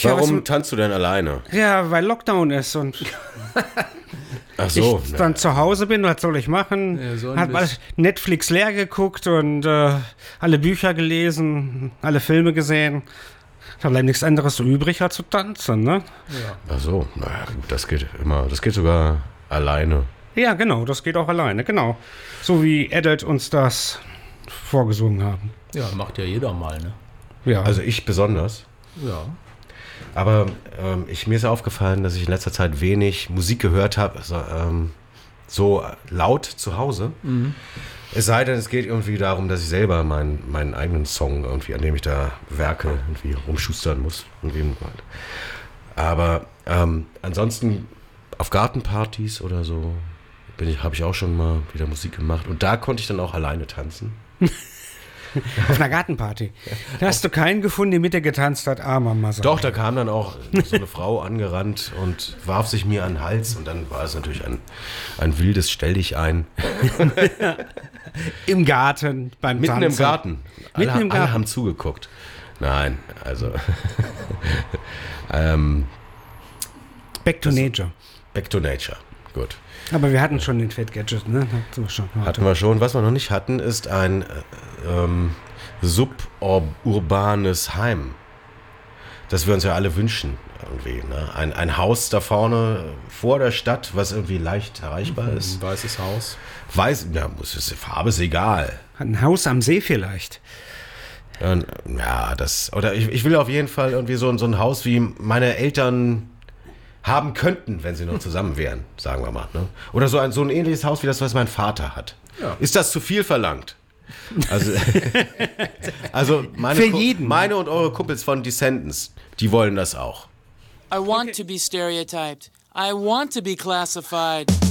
Warum tanzt du denn alleine? Ja, weil Lockdown ist und Ach so. ich dann zu Hause bin, was soll ich machen? Ja, so ein Hat mal Netflix leer geguckt und alle Bücher gelesen, alle Filme gesehen. Da bleibt nichts anderes so übrig, als zu tanzen, ne? Ach so, naja, das geht immer. Das geht sogar alleine. Ja, genau, das geht auch alleine, genau. So wie Edit uns das vorgesungen haben. Ja, macht ja jeder mal, ne? Ja, Also ich besonders. Ja. Aber mir ist aufgefallen, dass ich in letzter Zeit wenig Musik gehört habe, so laut zu Hause. Es sei denn, es geht irgendwie darum, dass ich selber meinen eigenen Song irgendwie, an dem ich da werke, irgendwie rumschustern muss. Aber ansonsten auf Gartenpartys oder so habe ich auch schon mal wieder Musik gemacht. Und da konnte ich dann auch alleine tanzen. auf einer Gartenparty. Da hast du keinen gefunden, der mit dir getanzt hat, armer Massa. Doch, da kam dann auch so eine Frau angerannt und warf sich mir an den Hals. Und dann war es natürlich ein wildes Stell-dich-ein. Im Garten, beim Mitten Tanzen. im Garten. Mitten im Garten. Alle haben zugeguckt. Nein, also Back to Nature. Back to Nature. Gut. Aber wir hatten schon den Fat Gadget, ne? Hatten wir schon. Hatten wir schon. Was wir noch nicht hatten, ist ein suburbanes Heim. Das wir uns ja alle wünschen. Irgendwie, ne? Ein Haus da vorne vor der Stadt, was irgendwie leicht erreichbar ist. Ein weißes Haus. Weiß, ja, die Farbe ist egal. Ein Haus am See vielleicht. Ja, oder ich will auf jeden Fall irgendwie so ein Haus, wie meine Eltern haben könnten, wenn sie noch zusammen wären, sagen wir mal. Ne? Oder so ein ähnliches Haus wie das, was mein Vater hat. Ja. Ist das zu viel verlangt? Also Für jeden. Meine und eure Kumpels von Descendants, die wollen das auch. I want to be stereotyped. I want to be classified.